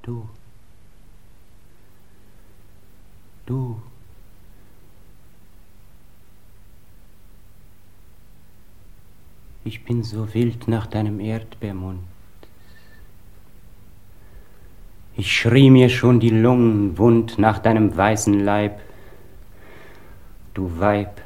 Du. Ich bin so wild nach deinem Erdbeermund. Ich schrie mir schon die Lungen wund nach deinem weißen Leib, du Weib.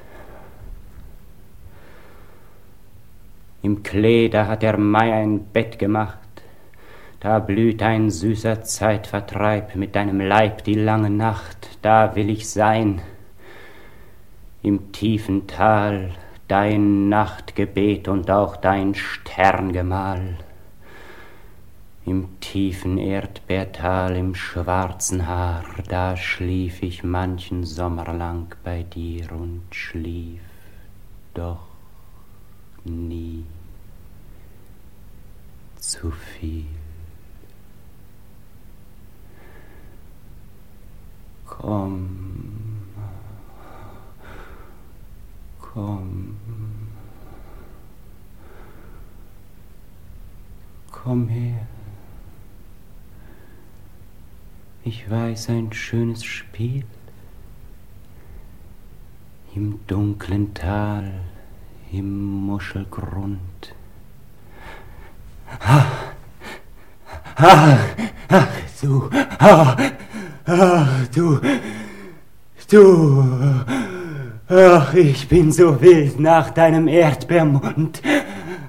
Im Klee, da hat der Mai ein Bett gemacht, da blüht ein süßer Zeitvertreib mit deinem Leib die lange Nacht, da will ich sein, im tiefen Tal, dein Nachtgebet und auch dein Sterngemahl. Im tiefen Erdbeertal, im schwarzen Haar, da schlief ich manchen Sommer lang bei dir und schlief doch nie zu viel. Komm, komm, komm her. Ich weiß ein schönes Spiel im dunklen Tal, im Muschelgrund. Du, ach, ich bin so wild nach deinem Erdbeermund.